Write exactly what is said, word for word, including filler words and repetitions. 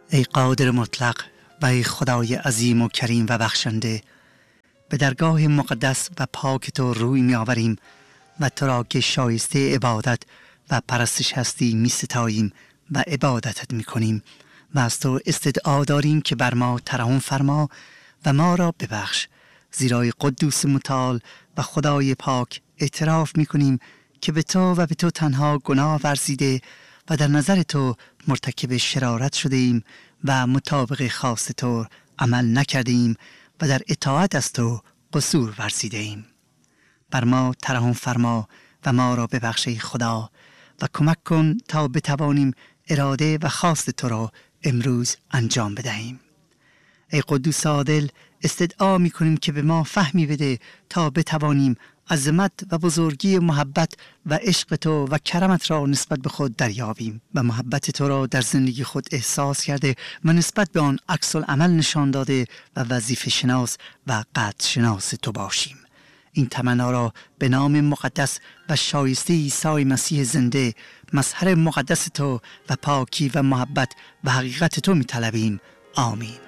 ای قادر مطلق و ای خدای عظیم و کریم و بخشنده، به درگاه مقدس و پاک تو روی می آوریم و تو را که شایسته عبادت و پرستش هستی می ستاییم و عبادتت می کنیم و از تو استدعا داریم که بر ما ترحم فرما و ما را ببخش، زیرا قدوس متعال و خدای پاک اعتراف می کنیم که به تو و به تو تنها گناه ورزیده و در نظر تو مرتکب شرارت شده ایم و مطابق خواست تو عمل نکرده ایم و در اطاعت از تو قصور ورزیده ایم. بر ما ترحم فرما و ما را ببخش ای خدا و کمک کن تا بتوانیم اراده و خواست تو را امروز انجام بدهیم. ای قدوس عادل، استدعا می کنیم که به ما فهمی بده تا بتوانیم عظمت و بزرگی محبت و عشق تو و کرمت را نسبت به خود دریابیم و محبت تو را در زندگی خود احساس کرده و نسبت به آن عکس العمل نشان داده و وظیفه شناس و قدر شناس تو باشیم. این تمنا را به نام مقدس و شایسته عیسی مسیح زنده، مظهر مقدس تو و پاکی و محبت و حقیقت تو می طلبیم. آمین.